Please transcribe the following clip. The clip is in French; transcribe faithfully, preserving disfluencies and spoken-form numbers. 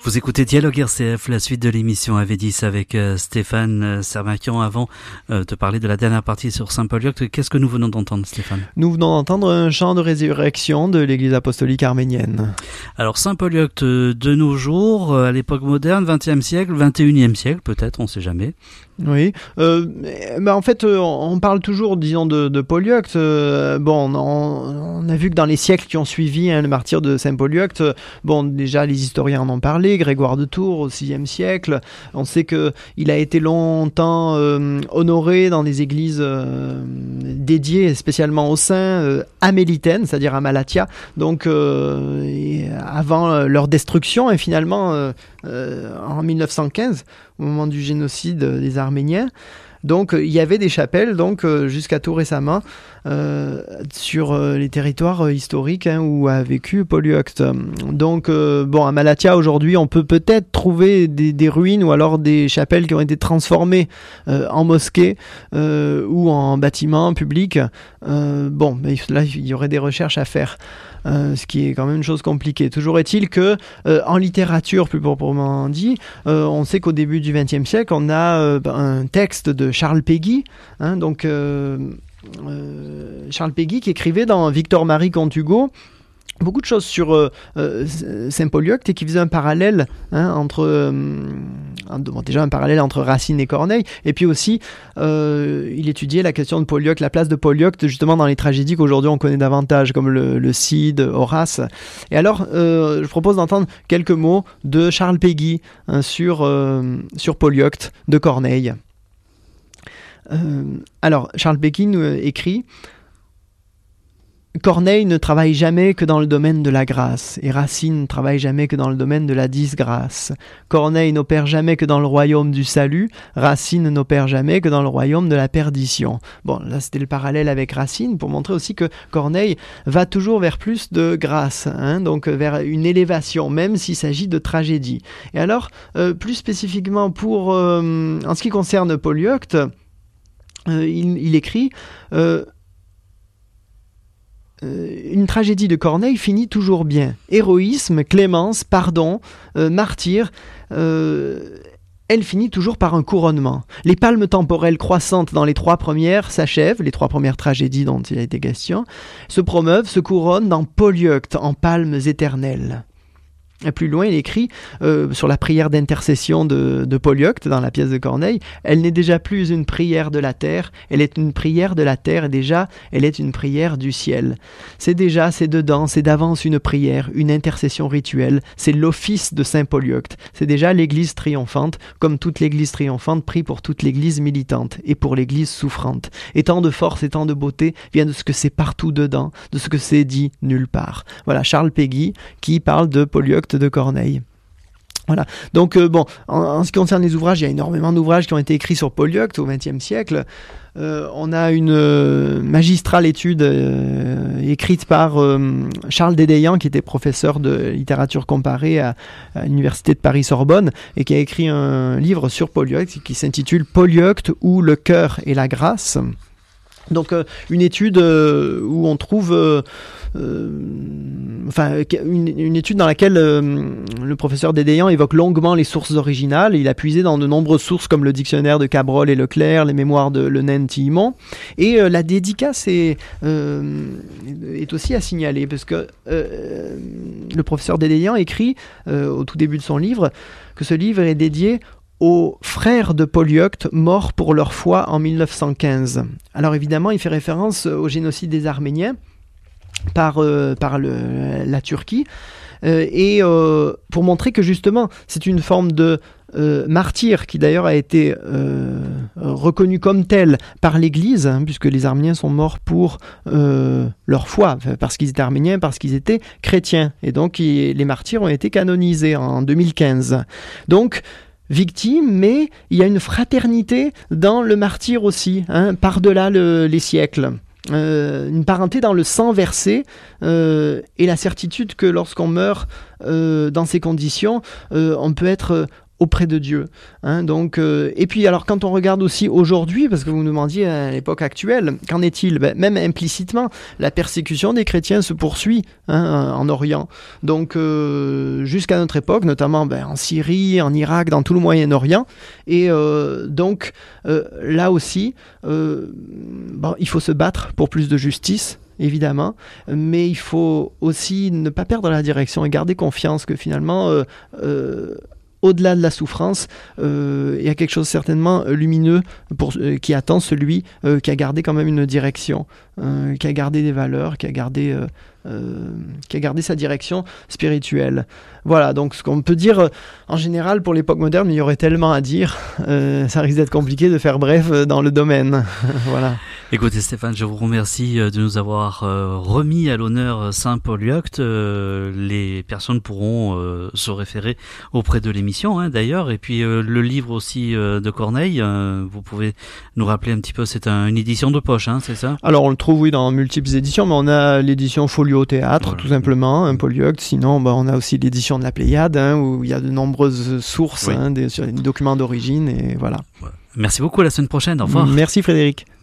Vous écoutez Dialogue R C F, la suite de l'émission A V dix avec euh, Stéphane euh, Servachian. Avant euh, de parler de la dernière partie sur Saint-Polyeucte, qu'est-ce que nous venons d'entendre, Stéphane ? Nous venons d'entendre un chant de résurrection de l'Église apostolique arménienne. Alors Saint-Polyeucte de nos jours, euh, à l'époque moderne, vingtième siècle, vingt et unième siècle peut-être, on ne sait jamais. Oui, euh, bah en fait, euh, on parle toujours, disons, de, de Polyeucte. Euh, bon, on, on a vu que dans les siècles qui ont suivi hein, le martyre de Saint-Polyeucte, bon, déjà les historiens en ont parlé. Grégoire de Tours au sixième siècle. On sait que il a été longtemps euh, honoré dans des églises euh, dédiées spécialement aux saints euh, amélitaines, c'est-à-dire à Malatia. Donc, euh, et avant leur destruction, et finalement euh, euh, en mille neuf cent quinze. Au moment du génocide des Arméniens. Donc il y avait des chapelles donc euh, jusqu'à tout récemment euh, sur euh, les territoires euh, historiques hein, où a vécu Polyeucte. Donc euh, bon, à Malatia aujourd'hui on peut peut-être trouver des, des ruines ou alors des chapelles qui ont été transformées euh, en mosquées euh, ou en bâtiments publics. Euh, bon, mais là il y aurait des recherches à faire. Euh, ce qui est quand même une chose compliquée. Toujours est-il que euh, en littérature, plus proprement dit, euh, on sait qu'au début du vingtième siècle, on a euh, un texte de Charles Péguy, hein, donc euh, euh, Charles Péguy qui écrivait dans Victor-Marie Comte Hugo beaucoup de choses sur euh, euh, Saint-Polyeucte et qui faisait un parallèle hein, entre euh, bon, déjà un parallèle entre Racine et Corneille, et puis aussi euh, il étudiait la question de Polyeucte, la place de Polyeucte justement dans les tragédies qu'aujourd'hui on connaît davantage comme le, le Cid, Horace. Et alors euh, je propose d'entendre quelques mots de Charles Péguy hein, sur, euh, sur Polyeucte de Corneille. Euh, alors Charles Péguy nous écrit: Corneille ne travaille jamais que dans le domaine de la grâce, et Racine ne travaille jamais que dans le domaine de la disgrâce. Corneille n'opère jamais que dans le royaume du salut, Racine n'opère jamais que dans le royaume de la perdition. Bon, là c'était le parallèle avec Racine, pour montrer aussi que Corneille va toujours vers plus de grâce, hein, donc vers une élévation, même s'il s'agit de tragédie. Et alors, euh, plus spécifiquement pour, euh, en ce qui concerne Polyeucte, euh, il, il écrit... Euh, Une tragédie de Corneille finit toujours bien. Héroïsme, clémence, pardon, euh, martyr, euh, elle finit toujours par un couronnement. Les palmes temporelles croissantes dans les trois premières s'achèvent, les trois premières tragédies dont il a été question, se promeuvent, se couronnent dans Polyeucte en palmes éternelles. Et plus loin, il écrit euh, sur la prière d'intercession de, de Polyeucte dans la pièce de Corneille. Elle n'est déjà plus une prière de la terre, elle est une prière de la terre et déjà, elle est une prière du ciel. C'est déjà, c'est dedans, c'est d'avance une prière, une intercession rituelle. C'est l'office de Saint Polyeucte. C'est déjà l'Église triomphante, comme toute l'Église triomphante prie pour toute l'Église militante et pour l'Église souffrante. Et tant de force et tant de beauté vient de ce que c'est partout dedans, de ce que c'est dit nulle part. Voilà, Charles Péguy qui parle de Polyeucte de Corneille. Voilà. Donc euh, bon, en, en ce qui concerne les ouvrages, il y a énormément d'ouvrages qui ont été écrits sur Polyeucte au vingtième siècle. Euh, on a une euh, magistrale étude euh, écrite par euh, Charles Dédéian, qui était professeur de littérature comparée à, à l'université de Paris-Sorbonne, et qui a écrit un livre sur Polyeucte qui s'intitule Polyeucte ou le cœur et la grâce. Donc euh, une étude euh, où on trouve euh, euh, enfin une, une étude dans laquelle euh, le professeur Dédéian évoque longuement les sources originales. Il a puisé dans de nombreuses sources comme le dictionnaire de Cabrol et Leclerc, les mémoires de Le Nain-Tillemont, et euh, la dédicace est, euh, est aussi à signaler parce que euh, le professeur Dédéian écrit euh, au tout début de son livre que ce livre est dédié aux frères de Polyeucte morts pour leur foi en mille neuf cent quinze. Alors évidemment, il fait référence au génocide des Arméniens par, euh, par le, la Turquie, euh, et euh, pour montrer que justement, c'est une forme de euh, martyr qui d'ailleurs a été euh, reconnu comme tel par l'Église, hein, puisque les Arméniens sont morts pour euh, leur foi, parce qu'ils étaient arméniens, parce qu'ils étaient chrétiens. Et donc, il, les martyrs ont été canonisés en deux mille quinze. Donc, victime, mais il y a une fraternité dans le martyr aussi, hein, par-delà le, les siècles. Euh, une parenté dans le sang versé euh, et la certitude que lorsqu'on meurt euh, dans ces conditions, euh, on peut être auprès de Dieu. Hein, donc, euh, et puis, alors, quand on regarde aussi aujourd'hui, parce que vous me demandiez à l'époque actuelle, qu'en est-il? Ben, même implicitement, la persécution des chrétiens se poursuit hein, en Orient. Donc, euh, jusqu'à notre époque, notamment ben, en Syrie, en Irak, dans tout le Moyen-Orient. Et euh, donc, euh, là aussi, euh, bon, il faut se battre pour plus de justice, évidemment, mais il faut aussi ne pas perdre la direction et garder confiance que finalement, euh, euh, au-delà de la souffrance, euh, il y a quelque chose certainement lumineux pour, euh, qui attend celui euh, qui a gardé quand même une direction, euh, qui a gardé des valeurs, qui a gardé, euh, euh, qui a gardé sa direction spirituelle. Voilà, donc ce qu'on peut dire euh, en général pour l'époque moderne, il y aurait tellement à dire, euh, ça risque d'être compliqué de faire bref euh, dans le domaine. Voilà. Écoutez Stéphane, je vous remercie de nous avoir euh, remis à l'honneur Saint Polyeucte. Euh, les personnes pourront euh, se référer auprès de l'émission hein, d'ailleurs. Et puis euh, le livre aussi euh, de Corneille, euh, vous pouvez nous rappeler un petit peu, c'est un, une édition de poche, hein, c'est ça? Alors on le trouve oui dans multiples éditions, mais on a l'édition Folio Théâtre voilà. tout simplement, un Polyeucte. Sinon bah, on a aussi l'édition de la Pléiade hein, où il y a de nombreuses sources, oui. hein, des, des documents d'origine et voilà. Merci beaucoup, à la semaine prochaine, au revoir. Merci Frédéric.